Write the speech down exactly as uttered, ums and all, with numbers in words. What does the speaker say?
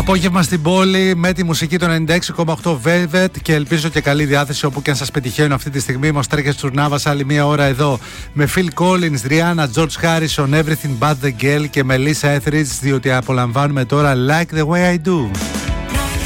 Απόγευμα στην πόλη με τη μουσική των ενενήντα έξι κόμμα οκτώ Velvet και ελπίζω και καλή διάθεση όπου και αν σας πετυχαίνω αυτή τη στιγμή. Μοστρέκες Τσουρνάβας άλλη μία ώρα εδώ με Phil Collins, Rihanna, George Harrison, Everything But The Girl και Melissa Etheridge, διότι απολαμβάνουμε τώρα Like The Way I Do.